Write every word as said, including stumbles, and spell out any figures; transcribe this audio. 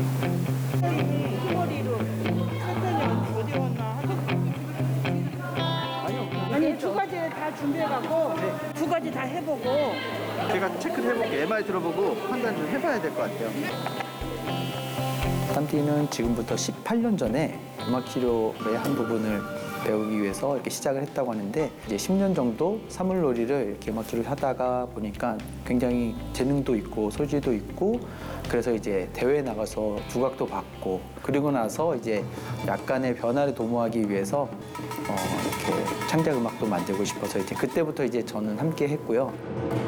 머리로 선생님 어디 왔나? 아니 두 가지 다 준비해갖고 두 가지 다 해보고 제가 체크를 해볼게요. 엠아르아이 들어보고 판단 좀 해봐야 될 것 같아요. 산티는 지금부터 십팔 년 전에 음악 치료의 한 부분을 배우기 위해서 이렇게 시작을 했다고 하는데 이제 십 년 정도 사물놀이를 이렇게 음악 치료를 하다가 보니까 굉장히 재능도 있고 소질도 있고 그래서 이제 대회에 나가서 두각도 받고 그리고 나서 이제 약간의 변화를 도모하기 위해서 어 이렇게 창작 음악도 만들고 싶어서 이제 그때부터 이제 저는 함께 했고요.